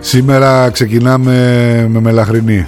Σήμερα ξεκινάμε με μελαχρινή.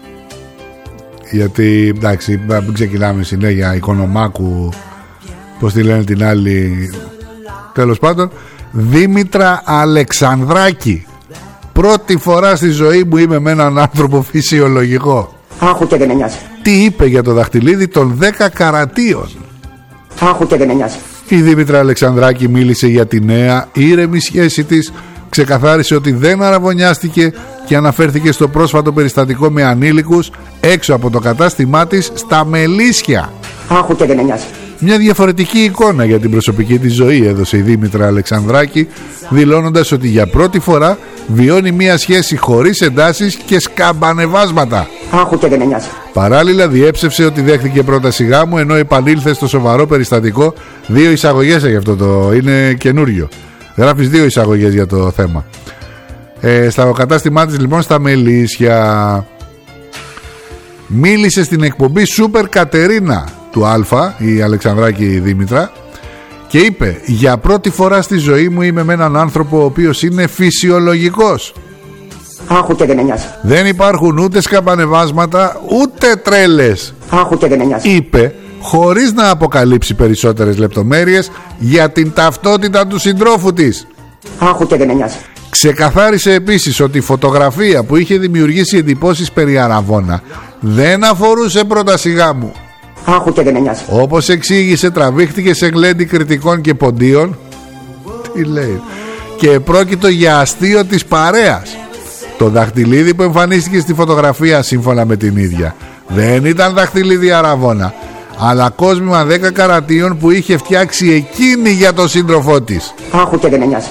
Γιατί εντάξει, μην ξεκινάμε συνέχεια Οικονομάκου, πώς τη λένε την άλλη. Τέλος πάντων, Δήμητρα Αλεξανδράκη. Πρώτη φορά στη ζωή μου είμαι με έναν άνθρωπο φυσιολογικό. Άχου και δεν με νοιάζει. Τι είπε για το δαχτυλίδι των 10 καρατίων. Άχου και δεν με νοιάζει. Η Δήμητρα Αλεξανδράκη μίλησε για τη νέα ήρεμη σχέση της, ξεκαθάρισε ότι δεν αραβωνιάστηκε και αναφέρθηκε στο πρόσφατο περιστατικό με ανήλικους έξω από το κατάστημά της στα Μελίσια. Άχου και δεν με νοιάζει. Μια διαφορετική εικόνα για την προσωπική της ζωή έδωσε η Δήμητρα Αλεξανδράκη, δηλώνοντας ότι για πρώτη φορά βιώνει μια σχέση χωρίς εντάσεις και σκαμπανεβάσματα. Άχου και δεν με νοιάζει. Παράλληλα διέψευσε ότι δέχτηκε πρόταση γάμου, ενώ επανήλθε στο σοβαρό περιστατικό. 2 εισαγωγές έχει αυτό, το είναι καινούριο. Γράφεις 2 εισαγωγές για το θέμα. Στα κατάστημά της λοιπόν στα Μελίσια. Μίλησε στην εκπομπή Σούπερ Κατερίνα του Αλφα, η Αλεξανδράκη Δήμητρα, και είπε: για πρώτη φορά στη ζωή μου είμαι με έναν άνθρωπο ο οποίος είναι φυσιολογικός. Άχου και δεν με νοιάζει. Δεν υπάρχουν ούτε σκαμπανεβάσματα ούτε τρέλες. Άχου και δεν με νοιάζει. Είπε, χωρίς να αποκαλύψει περισσότερες λεπτομέρειες για την ταυτότητα του συντρόφου της. Άχου και δεν με νοιάζει. Ξεκαθάρισε επίσης ότι η φωτογραφία που είχε δημιουργήσει εντυπώσεις περί αραβώνα δεν αφορούσε πρόταση γάμου. Άχου και δεν με νοιάζει. Όπως εξήγησε, τραβήχτηκε σε γλέντι κριτικών και ποντίων. Τι λέει? Και πρόκειτο για αστείο της παρέας. Το δαχτυλίδι που εμφανίστηκε στη φωτογραφία, σύμφωνα με την ίδια, δεν ήταν δαχτυλίδι αραβώνα, αλλά κόσμημα 10 καρατίων που είχε φτιάξει εκείνη για τον σύντροφό της. Άχου και δεν με νοιάζει.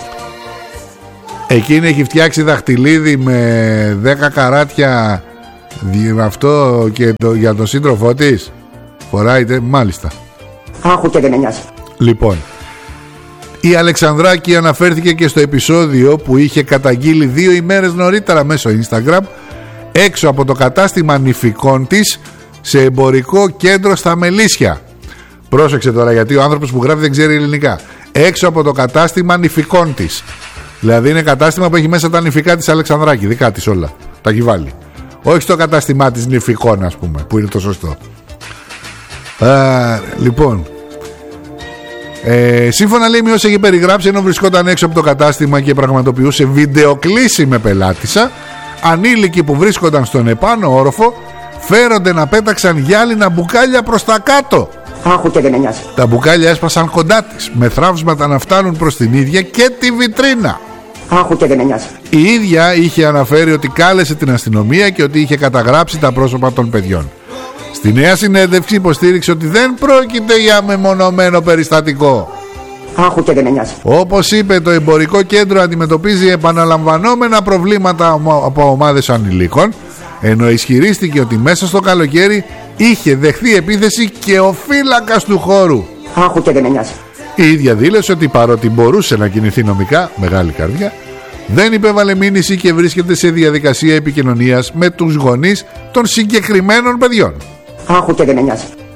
Εκείνη έχει φτιάξει δαχτυλίδι με 10 καράτια αυτό και για τον σύντροφό της. Φοράει, μάλιστα. Άχου και δεν με νοιάζει. Λοιπόν, η Αλεξανδράκη αναφέρθηκε και στο επεισόδιο που είχε καταγγείλει 2 ημέρες νωρίτερα μέσω Instagram έξω από το κατάστημα νηφικών της σε εμπορικό κέντρο στα Μελίσια. Πρόσεξε τώρα, γιατί ο άνθρωπος που γράφει δεν ξέρει ελληνικά. Έξω από το κατάστημα νηφικών της. Δηλαδή είναι κατάστημα που έχει μέσα τα νηφικά της Αλεξανδράκη, δικά της όλα. Τα έχει βάλει. Όχι στο κατάστημά της νηφικών, ας πούμε, που είναι το σωστό. Λοιπόν, σύμφωνα λέει με όσα είχε περιγράψει, ενώ βρισκόταν έξω από το κατάστημα και πραγματοποιούσε βιντεοκλήση με πελάτησα, ανήλικοι που βρίσκονταν στον επάνω όροφο φέρονται να πέταξαν γυάλινα μπουκάλια προς τα κάτω. Άχου και δεν με νοιάζει. Τα μπουκάλια έσπασαν κοντά της, με θραύσματα να φτάνουν προς την ίδια και τη βιτρίνα. Άχου και δεν με νοιάζει. Η ίδια είχε αναφέρει ότι κάλεσε την αστυνομία και ότι είχε καταγράψει τα πρόσωπα των παιδιών. Στη νέα συνέντευξη υποστήριξε ότι δεν πρόκειται για μεμονωμένο περιστατικό. Άχου και δεν με νοιάζει. Όπως είπε, το εμπορικό κέντρο αντιμετωπίζει επαναλαμβανόμενα προβλήματα από ομάδες ανηλίκων, ενώ ισχυρίστηκε ότι μέσα στο καλοκαίρι είχε δεχθεί επίθεση και ο φύλακας του χώρου. Άχου και δεν με νοιάζει. Η ίδια δήλωσε ότι παρότι μπορούσε να κινηθεί νομικά, μεγάλη καρδιά, δεν υπέβαλε μήνυση και βρίσκεται σε διαδικασία επικοινωνίας με τους γονείς των συγκεκριμένων παιδιών. Άχου και δεν με νοιάζει.